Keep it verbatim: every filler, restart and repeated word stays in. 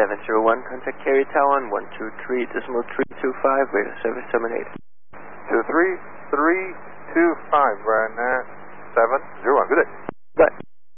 seven zero one, contact carrier Taiwan one two three decimal three two five, radar service terminated. two three three two five, right now, seven zero one, good day.